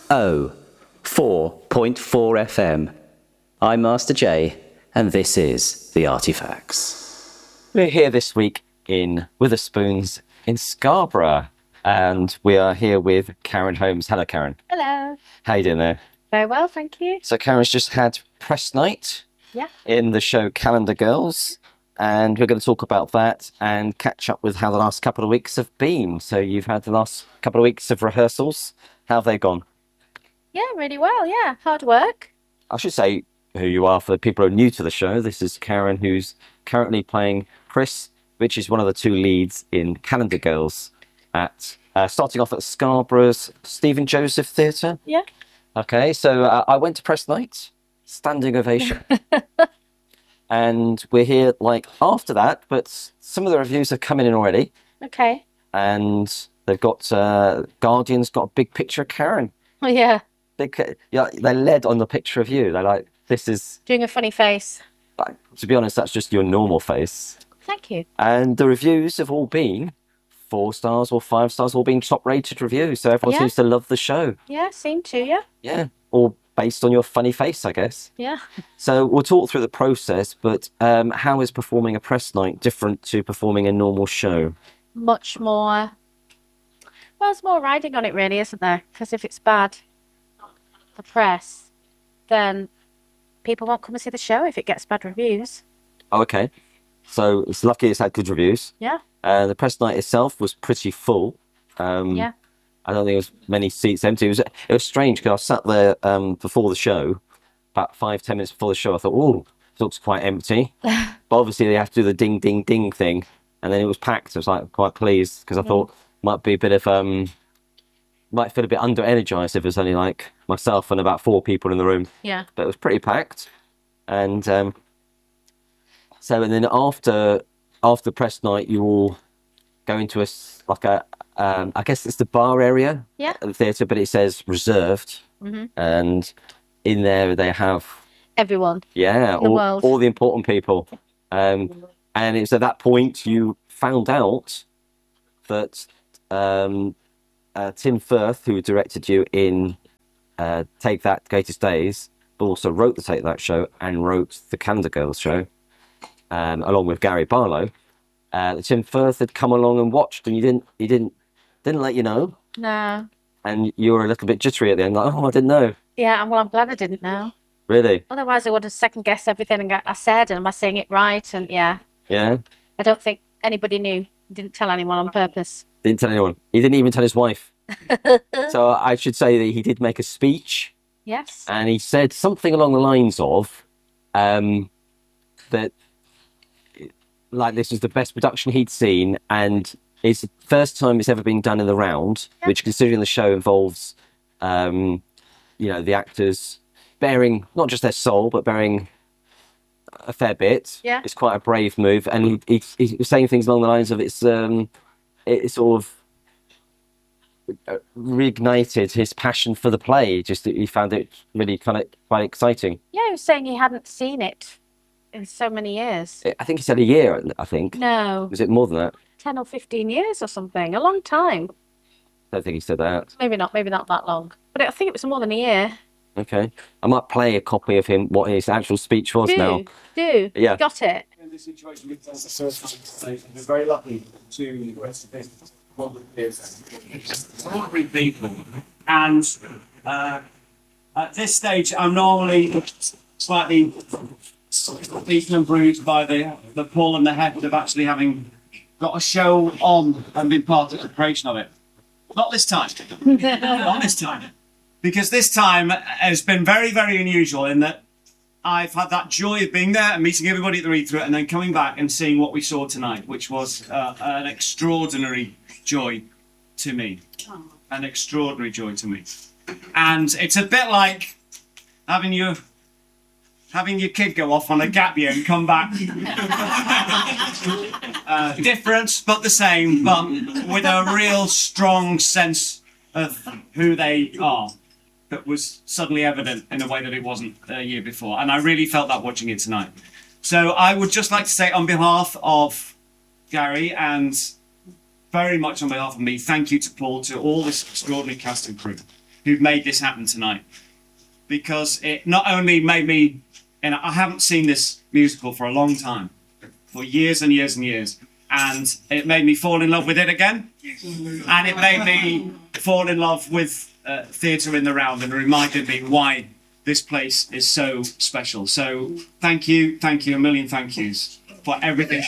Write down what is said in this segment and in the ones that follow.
4.4 FM. I'm Master J, and this is The Artifacts. We're here this week in Witherspoons in Scarborough, and we are here with Karen Holmes. Hello, Karen. Hello. How you doing there? Very well, thank you. So Karen's just had press night in the show Calendar Girls, and we're going to talk about that and catch up with how the last couple of weeks have been. So you've had the last couple of weeks of rehearsals. How have they gone? Yeah, really well, yeah. Hard work. I should say who you are for the people who are new to the show. This is Karen, who's currently playing Chris, which is one of the two leads in Calendar Girls, at starting off at Scarborough's Stephen Joseph Theatre. Yeah. Okay, so I went to press night, standing ovation. And we're here after that, but some of the reviews have come in already. Okay. And they've got Guardian's got a big picture of Karen. Oh, yeah. They led on the picture of you. They're like, this is... Doing a funny face. To be honest, that's just your normal face. Thank you. And the reviews have all been 4 stars or 5 stars, all been top-rated reviews. So everyone seems to love the show. Yeah, seem to, yeah. Yeah, all based on your funny face, I guess. Yeah. So we'll talk through the process, but how is performing a press night different to performing a normal show? Much more... Well, there's more riding on it, really, isn't there? Because if it's bad, the press, then people won't come and see the show if it gets bad reviews. Oh, okay. So it's lucky it's had good reviews. Yeah. The press night itself was pretty full. Yeah. I don't think there was many seats empty. It was strange because I sat there before the show, about 5-10 minutes before the show. I thought, oh, it looks quite empty. But obviously they have to do the ding, ding, ding thing. And then it was packed. I was quite pleased because I thought might be a bit of, might feel a bit under-energized if it was only myself and about 4 people in the room. Yeah. But it was pretty packed. And and then after press night, you all go into I guess it's the bar area at the theatre, but it says reserved. Mm-hmm. And in there they have... Everyone. Yeah, all the important people. And it's at that point you found out that Tim Firth, who directed you in Take That, Greatest Days, but also wrote the Take That show and wrote the Calendar Girls show, along with Gary Barlow. Tim Firth had come along and watched, and he didn't let you know. No. And you were a little bit jittery at the end, I didn't know. Yeah, well, I'm glad I didn't know. Really? Otherwise, I would have second-guessed everything I said, and am I saying it right? And yeah. Yeah? I don't think anybody knew. He didn't tell anyone on purpose. Didn't tell anyone. He didn't even tell his wife. So I should say that he did make a speech. Yes. And he said something along the lines of that this was the best production he'd seen, and it's the first time it's ever been done in the round, which, considering the show involves, the actors bearing not just their soul, but bearing a fair bit. Yeah. It's quite a brave move. And he was saying things along the lines of it sort of reignited his passion for the play. Just he found it really quite exciting. Yeah, he was saying he hadn't seen it in so many years. I think he said a year, I think. No. Was it more than that? 10 or 15 years or something. A long time. I don't think he said that. Maybe not that long. But I think it was more than a year. Okay. I might play a copy of him, what his actual speech was now. Do. Yeah. Got it. In this situation, we're very lucky to ordinary people. And at this stage, I'm normally slightly beaten and bruised by the pull and the heft of actually having got a show on and been part of the creation of it. Not this time. Not this time. Because this time has been very, very unusual in that I've had that joy of being there and meeting everybody at the read-through and then coming back and seeing what we saw tonight, which was an extraordinary joy to me. An extraordinary joy to me. And it's a bit like having your kid go off on a gap year and come back. Different, but the same, but with a real strong sense of who they are that was suddenly evident in a way that it wasn't a year before. And I really felt that watching it tonight. So I would just like to say on behalf of Gary and very much on behalf of me, thank you to Paul, to all this extraordinary cast and crew. who made this happen tonight, because it not only made me, and I haven't seen this musical for a long time, for years and years and years, and it made me fall in love with it again, and it made me fall in love with theatre in the round, and reminded me why this place is so special. So thank you, a million thank yous for everything.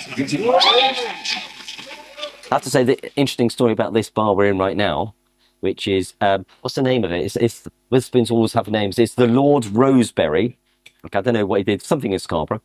I have to say the interesting story about this bar we're in right now, which is what's the name of it? It's Witherspoons always have names. It's the Lord Roseberry. Like, I don't know what he did. Something in Scarborough.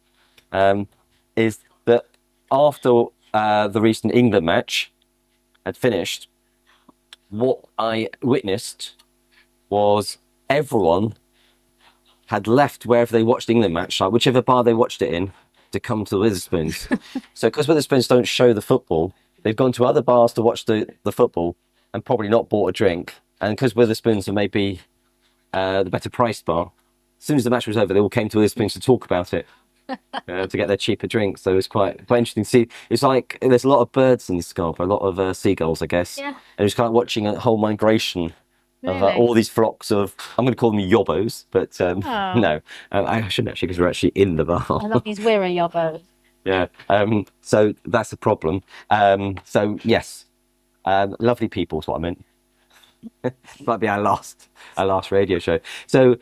Is that after the recent England match had finished, what I witnessed was everyone had left wherever they watched the England match, like whichever bar they watched it in, to come to the Witherspoons. So because Witherspoons don't show the football, they've gone to other bars to watch the football and probably not bought a drink. And because Witherspoons are maybe the better priced bar, as soon as the match was over, they all came to Witherspoons to talk about it, to get their cheaper drinks. So it was quite interesting to see. It's like there's a lot of birds in Scarborough, a lot of seagulls, I guess. Yeah. And it was kind of watching a whole migration of Really? all these flocks of, I'm going to call them yobbos, but Oh. no, I shouldn't actually, because we're actually in the bar. And that means we're a yobbo. Yeah. So that's a problem. So yes, lovely people is what I meant. Might be our last radio show. So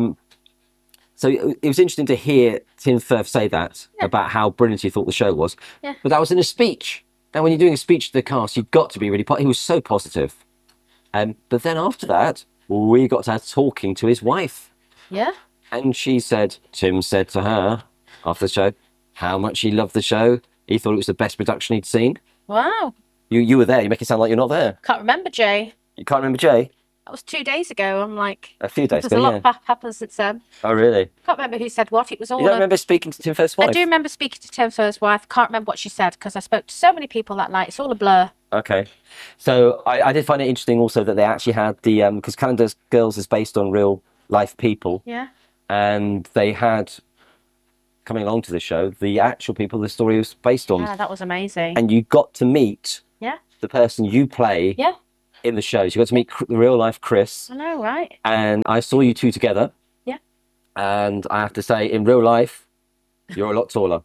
so it was interesting to hear Tim Firth say that about how brilliant he thought the show was. Yeah. But that was in a speech. Now, when you're doing a speech to the cast, you've got to be really. He was so positive. But then after that, we got to talking to his wife. Yeah. And she said, Tim said to her after the show, how much he loved the show. He thought it was the best production he'd seen. Wow. You were there. You make it sound like you're not there. Can't remember, Jay. You can't remember Jay? That was 2 days ago. I'm like, A few days there's ago, a lot yeah. happened since then. Oh, really? Can't remember who said what. It was all. You don't remember speaking to Tim Firth's wife? I do remember speaking to Tim Firth's wife. Can't remember what she said because I spoke to so many people that night. It's all a blur. Okay. So I did find it interesting also that they actually had the, because Calendar Girls is based on real life people. Yeah. And they had, coming along to the show, the actual people the story was based on. Yeah, that was amazing. And you got to meet Yeah. the person you play Yeah. in the shows. You got to meet the real life Chris. I know, right? And I saw you two together. Yeah. And I have to say, in real life, you're a lot taller.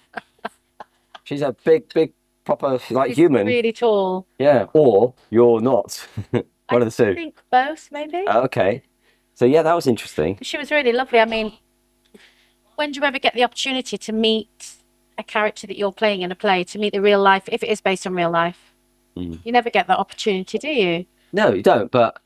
She's a big, proper, like, She's human. really tall. Yeah. Or you're not. One of the two. I think both, maybe. Okay. So, yeah, that was interesting. She was really lovely. I mean, when do you ever get the opportunity to meet a character that you're playing in a play, to meet the real life, if it is based on real life? You never get that opportunity, do you? No, you don't. But,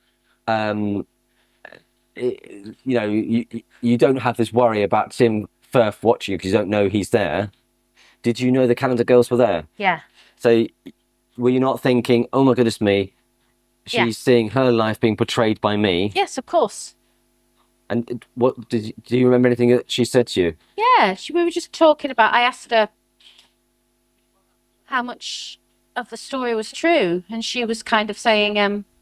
you don't have this worry about Tim Firth watching you because you don't know he's there. Did you know the Calendar Girls were there? Yeah. So, were you not thinking, oh my goodness me, she's Yeah. seeing her life being portrayed by me? Yes, of course. And what do you remember anything that she said to you? Yeah, we were just talking about. I asked her how much of the story was true, and she was kind of saying,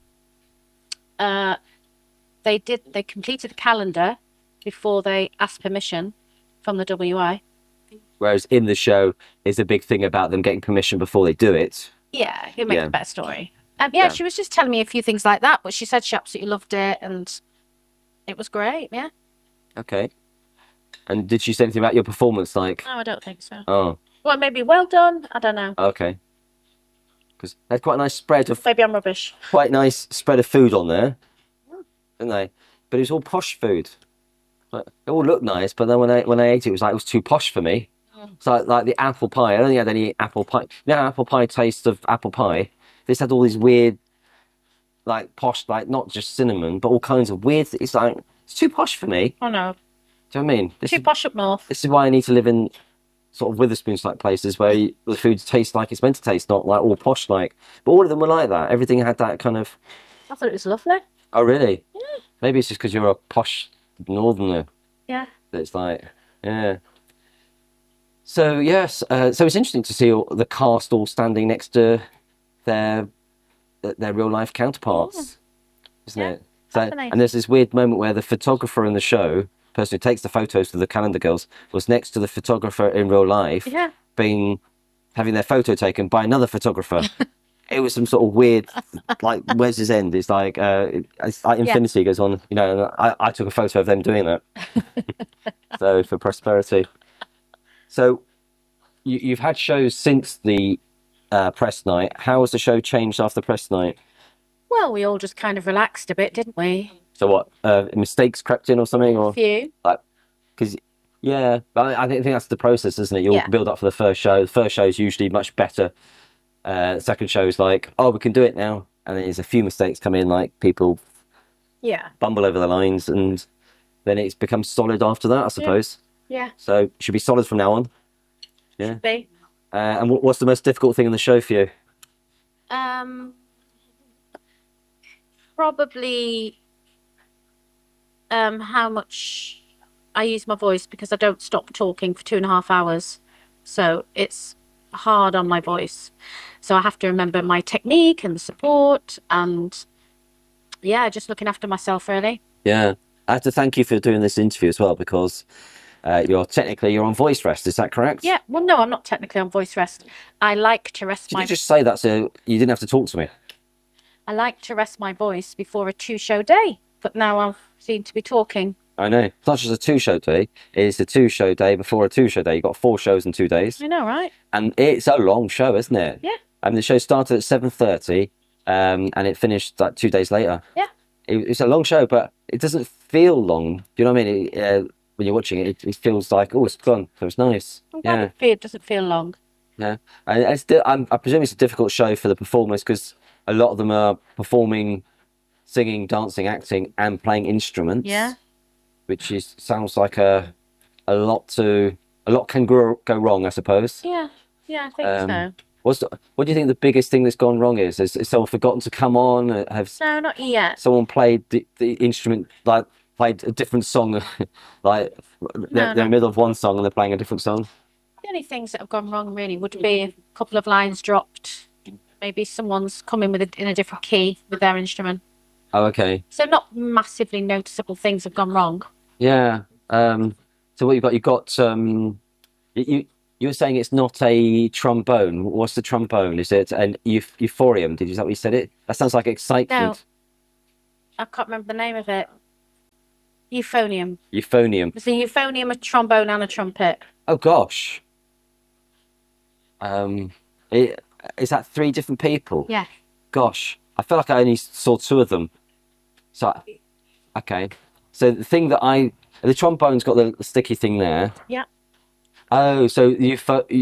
they completed the calendar before they asked permission from the WI. Whereas in the show, is a big thing about them getting permission before they do it. Yeah, it makes Yeah. a better story. Yeah. Yeah, she was just telling me a few things like that, but she said she absolutely loved it, and it was great. Yeah. Okay. And did she say anything about your performance? Like, No, I don't think so. oh, Well, maybe well done. I don't know. okay. Because they had quite a nice spread of Maybe I'm rubbish. food on there, didn't they? But it was all posh food. Like, it all looked nice, but then when I ate it, it was too posh for me. So like the apple pie, I don't think I had any apple pie. You know, how apple pie taste of apple pie. This had all these weird, like posh, like not just cinnamon, but all kinds of weird. It's like it's too posh for me. Oh no, Do you know what I mean? too posh up north. This is why I need to live in sort of Witherspoons like places where the food tastes like it's meant to taste, not like all posh like. But all of them were like that. Everything had that kind of. I thought it was lovely. Oh really? Yeah. Maybe it's just because you're a posh northerner. Yeah. That it's like, yeah. So yes, so it's interesting to see all the cast all standing next to their real life counterparts, isn't Yeah, it? So, fascinating. and there's this weird moment where the photographer in the show, person who takes the photos for the Calendar Girls, was next to the photographer in real life, Yeah. having their photo taken by another photographer it was some sort of weird, like, where's his end? It's like Infinity goes on, you know, and I took a photo of them doing that. So for prosperity. So you've had shows since the press night. How has the show changed after the press night? Well, we all just kind of relaxed a bit, didn't we? So what, mistakes crept in or something? Or A few. like, because, yeah, I think that's the process, isn't it? You'll Yeah. build up for the first show. The first show is usually much better. Second show is like, oh, we can do it now. And then there's a few mistakes come in, like people Yeah. bumble over the lines, and then it becomes solid after that, I suppose. Yeah. So it should be solid from now on. Yeah. Be. And what's the most difficult thing in the show for you? Probably how much I use my voice, because I don't stop talking for 2.5 hours. So it's hard on my voice. So I have to remember my technique and the support, and yeah, just looking after myself really. Yeah. I have to thank you for doing this interview as well, because you're on voice rest. Is that correct? Yeah. Well, no, I'm not technically on voice rest. I like to rest Did my you just say that so you didn't have to talk to me? I like to rest my voice before a 2-show day, but now I seem to be talking. I know. It's not just a 2-show day. It's a 2-show day before a 2-show day. You've got 4 shows in 2 days. I know, right? And it's a long show, isn't it? Yeah. And the show started at 7:30, and it finished like 2 days later. Yeah. It's a long show, but it doesn't feel long. Do you know what I mean? When you're watching it, it feels like, oh, it's gone. So it's nice. I'm glad Yeah. it doesn't feel long. Yeah. And I presume it's a difficult show for the performers, because a lot of them are performing, singing, dancing, acting, and playing instruments. Yeah. Which sounds like a lot can go wrong, I suppose. Yeah. Yeah, I think so. What do you think the biggest thing that's gone wrong is? Has someone forgotten to come on? Have No, not yet. someone played the instrument, like played a different song, like they're in the middle of one song and they're playing a different song? The only things that have gone wrong really would be a couple of lines dropped. Maybe someone's coming in a different key with their instrument. Oh, okay. So not massively noticeable things have gone wrong. Yeah. So what you've got, you were saying it's not a trombone. What's the trombone? Is it an euphorium? Is that what you said it? That sounds like excitement. I can't remember the name of it. Euphonium. Euphonium. It's a euphonium, a trombone, and a trumpet. Oh gosh. Is that 3 different people? Yeah. Gosh, I feel like I only saw 2 of them. So, okay. So the thing that the trombone's got the sticky thing there. Yeah. Oh, so the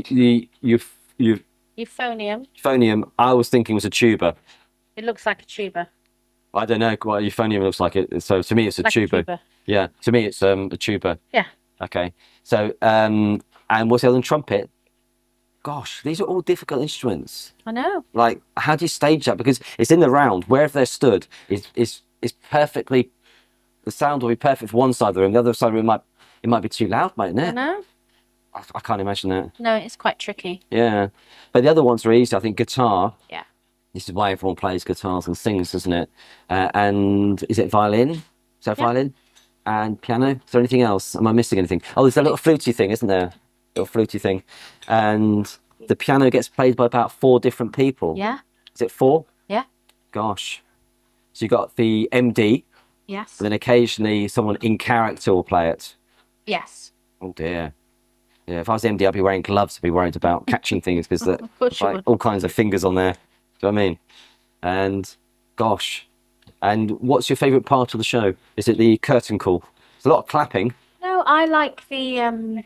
Euphonium. euphonium, I was thinking was a tuba. It looks like a tuba. I don't know what euphonium looks like. So to me, it's a Like tuba. a tuba. Yeah, to me, it's a tuba. Yeah. Okay. So, and what's the other one? Trumpet. Gosh, these are all difficult instruments. I know. Like, how do you stage that? Because it's in the round. Wherever they're stood is perfectly. The sound will be perfect for one side of the room. The other side of the room might be too loud, mightn't I it? know. I can't imagine that. No, it's quite tricky. Yeah, but the other ones are easy. I think guitar. Yeah. This is why everyone plays guitars and sings, isn't it? And is it violin? Is that Yeah. violin? And piano? Is there anything else? Am I missing anything? Oh, there's a little fluty thing, isn't there? Little fluty thing. And the piano gets played by about 4 different people. Yeah. Is it 4? Yeah. Gosh. So you've got the MD, Yes. and then occasionally someone in character will play it. Yes. Oh dear. Yeah, if I was the MD, I'd be wearing gloves. I'd be worried about catching things, because Of course you like would. all kinds of fingers on there. Do you know what I mean? And gosh. And what's your favourite part of the show? Is it the curtain call? There's a lot of clapping. No, I like the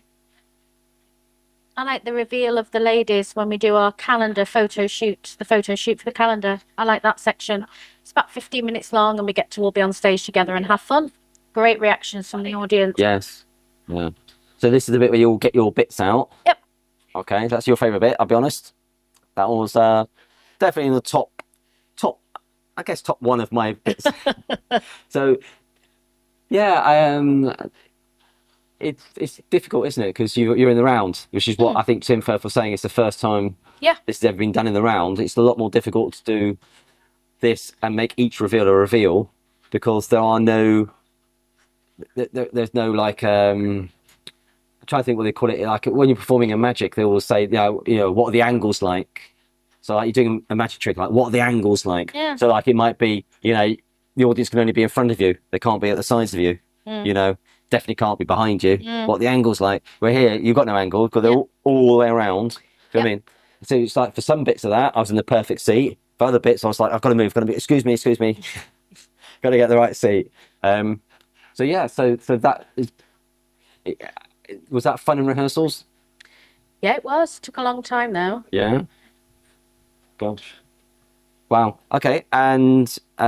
reveal of the ladies when we do our calendar photo shoot, the photo shoot for the calendar. I like that section. It's about 15 minutes long, and we get to all be on stage together and have fun. Great reactions from the audience. Yes. Yeah. So this is the bit where you'll get your bits out. Yep. Okay, that's your favourite bit, I'll be honest. That was definitely in the top, I guess, top 1 of my bits. So, yeah, it's difficult, isn't it? Because you're in the round, which is what I think Tim Firth was saying. It's the first time Yeah. this has ever been done in the round. It's a lot more difficult to do this and make each reveal a reveal, because there are no, there's no like, I'm trying to think what they call it. Like when you're performing a magic, they will say, you know, what are the angles like? So like you're doing a magic trick, like what are the angles like? Yeah. So like it might be, you know, the audience can only be in front of you. They can't be at the sides of you. You know, definitely can't be behind you. What are the angles like? We're here, you've got no angle because they're all the way around. Do you know what I mean? So it's like for some bits of that, I was in the perfect seat. For other bits, I was like, I've got to move. Excuse me. Got to get the right seat. So yeah, so that is, was that fun in rehearsals? Yeah, it was. Took a long time though. Yeah. Gosh. Wow. Okay. And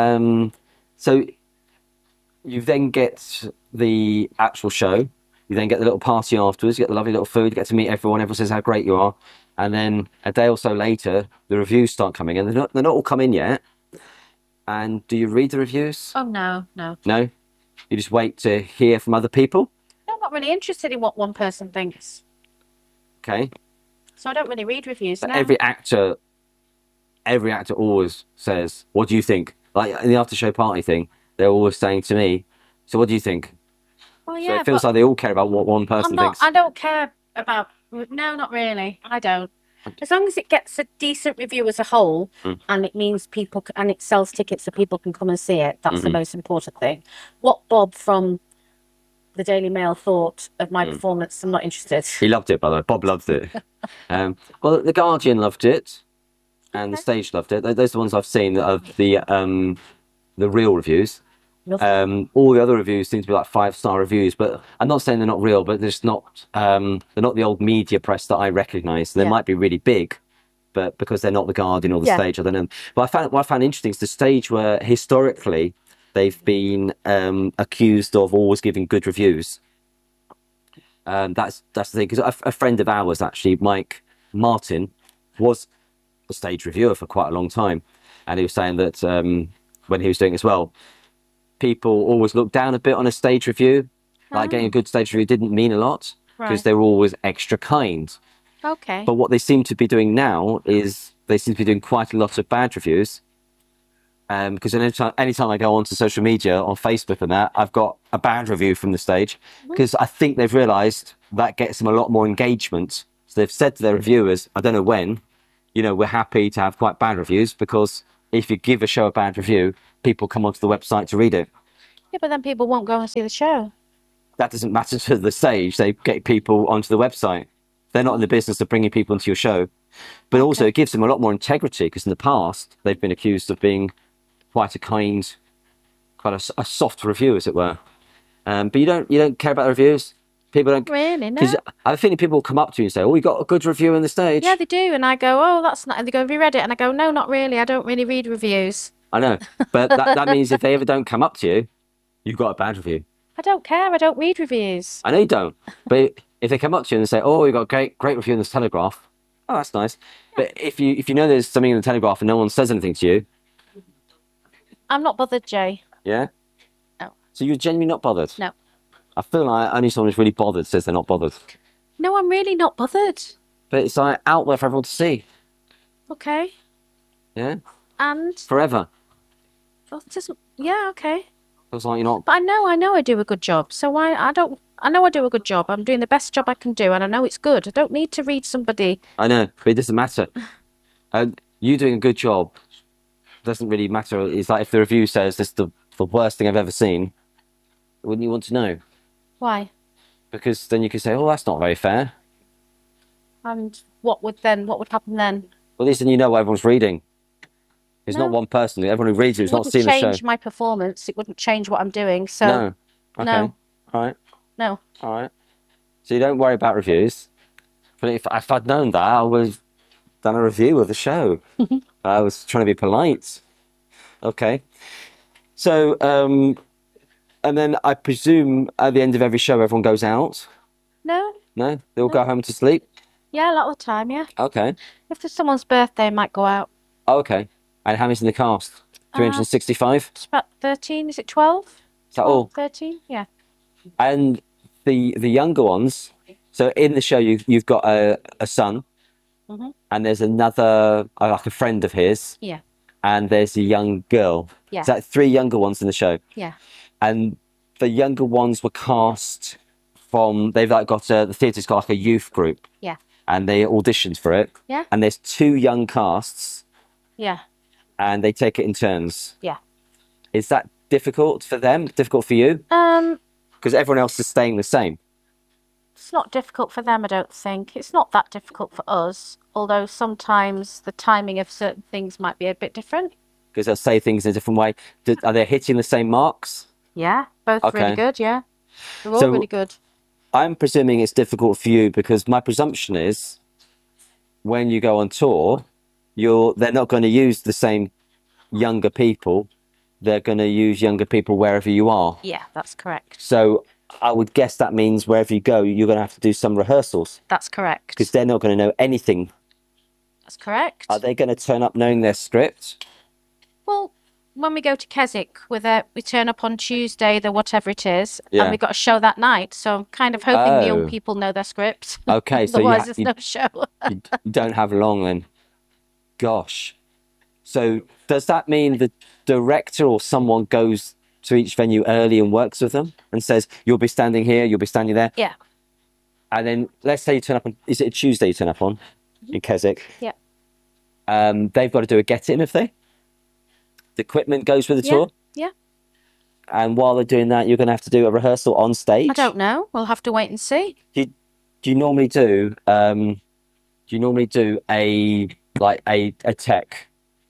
so you then get the actual show. You then get the little party afterwards. You get the lovely little food. You get to meet everyone. Everyone says how great you are. And then a day or so later, the reviews start coming in. They're not all come in yet. And do you read the reviews? Oh no. No? You just wait to hear from other people? No, I'm not really interested in what one person thinks. Okay. So I don't really read reviews. But No. every actor always says, what do you think? Like in the after show party thing, they're always saying to me, so what do you think? Well, So yeah, it feels but like they all care about what one person thinks. I don't care about. No, not really. I don't. As long as it gets a decent review as a whole, and it means and it sells tickets so people can come and see it. That's the most important thing. What Bob from the Daily Mail thought of my performance, I'm not interested. He loved it, by the way. Bob loved it. Well, The Guardian loved it, and The Stage loved it. Those are the ones I've seen of the real reviews. All the other reviews seem to be like 5-star reviews, but I'm not saying they're not real, but they're just not. They're not the old media press that I recognise. They might be really big, but because they're not The Guardian or The Stage, I don't know. But what I found interesting is The Stage, where historically they've been accused of always giving good reviews. That's the thing, because a friend of ours, actually, Mike Martin, was a stage reviewer for quite a long time, and he was saying that when he was doing it as well, people always looked down a bit on a stage review. Like getting a good stage review didn't mean a lot because they were always extra kind. Okay. But what they seem to be doing now is they seem to be doing quite a lot of bad reviews. Because anytime I go onto social media, on Facebook and that, I've got a bad review from the stage, because I think they've realised that gets them a lot more engagement. So they've said to their reviewers, I don't know when, you know, we're happy to have quite bad reviews, because if you give a show a bad review, people come onto the website to read it. Yeah, but then people won't go and see the show. That doesn't matter to the stage. They get people onto the website. They're not in the business of bringing people into your show. But also it gives them a lot more integrity, because in the past they've been accused of being quite a kind, quite a soft review, as it were. But you don't care about the reviews. People don't Really, no. Because I have a feeling people will come up to you and say, "Oh, you got a good review in the stage." Yeah, they do, and I go, "Oh, that's not." And they go, "Have you read it?" And I go, "No, not really. I don't really read reviews." I know, but that means if they ever don't come up to you, you've got a bad review. I don't care. I don't read reviews. I know you don't, but if they come up to you and say, "Oh, you got a great review in the Telegraph," oh, that's nice. But if you know there's something in the Telegraph and no one says anything to you, I'm not bothered, Jay. yeah. No. So you're genuinely not bothered. No. I feel like only someone who's really bothered says they're not bothered. No, I'm really not bothered. But it's like out there for everyone to see. Okay. Yeah. And Forever. well, it doesn't. Yeah, okay. Feels like you're not. But I know I do a good job. So why I don't? I know I do a good job. I'm doing the best job I can do, and I know it's good. I don't need to read somebody. I know, but it doesn't matter. You doing a good job doesn't really matter. It's like if the review says this is the worst thing I've ever seen, wouldn't you want to know? Why? Because then you could say, oh, that's not very fair. And what would happen then? Well, at least then you know what everyone's reading. It's No. not one person. Everyone who reads it It is not wouldn't seeing the show. change my performance. It wouldn't change what I'm doing. So No. Okay. No. All right. no. All right. So you don't worry about reviews. But if I'd known that, I would have done a review of the show. I was trying to be polite. Okay. So, and then I presume at the end of every show, everyone goes out. No. No? They all go home to sleep? Yeah, a lot of the time. Yeah. Okay. If there's someone's birthday, I might go out. Okay. And how many's in the cast? 365? It's about 13. Is it 12? Is that all? 13. Yeah. And the younger ones, so in the show you've got a son, Mhm. and there's another, like a friend of his, Yeah. and there's a young girl. Yeah. Is that 3 younger ones in the show? Yeah. And the younger ones were cast from, they've like got the theatre's got like a youth group. Yeah. and they auditioned for it. Yeah. And there's 2 young casts, Yeah. and they take it in turns. Yeah. Is that difficult for them? Difficult for you? Because everyone else is staying the same. It's not difficult for them, I don't think. It's not that difficult for us, although sometimes the timing of certain things might be a bit different. Because they'll say things in a different way. Are they hitting the same marks? Yeah, both Okay. really good, yeah. They're all So- really good. I'm presuming it's difficult for you because my presumption is when you go on tour, they're not going to use the same younger people. They're going to use younger people wherever you are. Yeah, that's correct. So I would guess that means wherever you go, you're going to have to do some rehearsals That's correct. because they're not going to know anything. That's correct. Are they going to turn up knowing their script? Well, when we go to Keswick, we turn up on Tuesday, the whatever it is, Yeah. and we got a show that night. So I'm kind of hoping the Oh. young people know their script. Okay, so Otherwise, there's no show. you don't have long then. Gosh. So does that mean the director or someone goes to each venue early and works with them and says, you'll be standing here, you'll be standing there? Yeah. And then let's say you turn up on, is it a Tuesday you turn up on in Keswick? Yeah. They've got to do a get-in, have they? The equipment goes with the tour? Yeah. And while they're doing that, you're going to have to do a rehearsal on stage? I don't know. We'll have to wait and see. Do you normally do a tech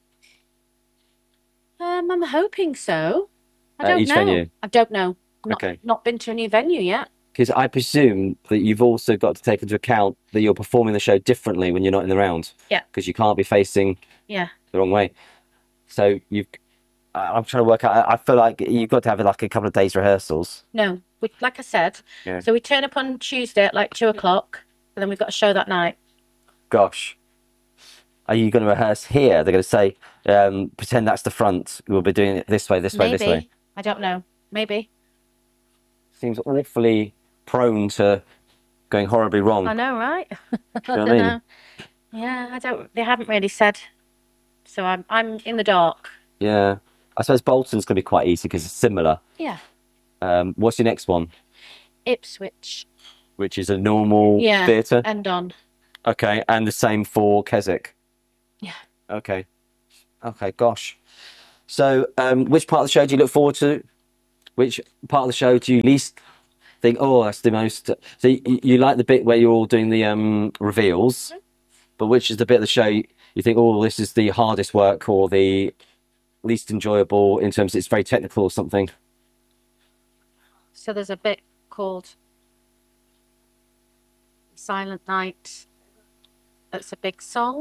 I'm hoping so. I At don't each know. venue? I don't know. Okay. Not been to a new venue yet. Because I presume that you've also got to take into account that you're performing the show differently when you're not in the round. Yeah. Because you can't be facing Yeah. the wrong way. So I'm trying to work out. I feel like you've got to have like a couple of days rehearsals. No, like I said, Yeah. so we turn up on Tuesday at like 2:00, and then we've got a show that night. Gosh. Are you going to rehearse here? They're going to say, pretend that's the front. We'll be doing it this way, this way, Maybe. this way. I don't know. Maybe. Seems awfully prone to going horribly wrong. I know, right? You know what I don't mean? know. Yeah, I don't. They haven't really said. So I'm in the dark. Yeah. I suppose Bolton's going to be quite easy because it's similar. Yeah. What's your next one? Ipswich. Which is a normal Yeah. theatre? And on. Okay, and the same for Keswick? Yeah. Okay. Okay, gosh. So, which part of the show do you look forward to? Which part of the show do you least think, oh, that's the most... So you like the bit where you're all doing the reveals, but which is the bit of the show you think, oh, this is the hardest work or the least enjoyable in terms of it's very technical or something? So there's a bit called Silent Night. That's a big song.